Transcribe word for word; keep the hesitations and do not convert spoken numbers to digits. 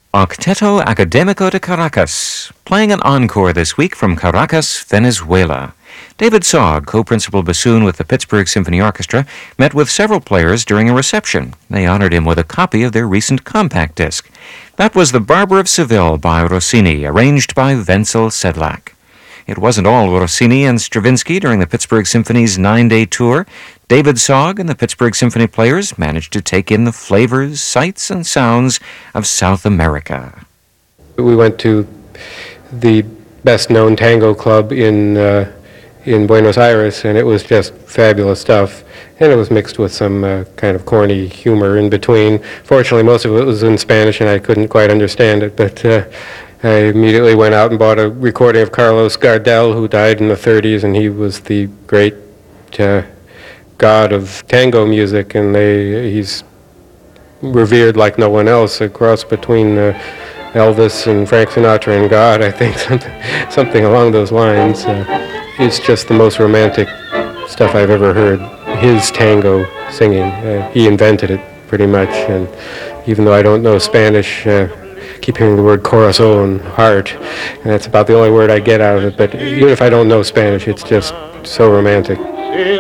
Octeto Académico de Caracas, playing an encore this week from Caracas, Venezuela. David Sogg, co-principal bassoon with the Pittsburgh Symphony Orchestra, met with several players during a reception. They honored him with a copy of their recent compact disc. That was The Barber of Seville by Rossini, arranged by Wenzel Sedlak. It wasn't all Rossini and Stravinsky during the Pittsburgh Symphony's nine-day tour. David Sogg and the Pittsburgh Symphony Players managed to take in the flavors, sights, and sounds of South America. We went to the best-known tango club in uh, in Buenos Aires, and it was just fabulous stuff. And it was mixed with some uh, kind of corny humor in between. Fortunately, most of it was in Spanish, and I couldn't quite understand it, but uh, I immediately went out and bought a recording of Carlos Gardel, who died in the thirties, and he was the great uh, god of tango music, and they, he's revered like no one else, a cross between uh, Elvis and Frank Sinatra and God, I think, something, something along those lines. Uh, it's just the most romantic stuff I've ever heard, his tango singing. Uh, he invented it, pretty much, and even though I don't know Spanish, uh, keep hearing the word corazón, heart, and that's about the only word I get out of it, but even if I don't know Spanish, it's just so romantic.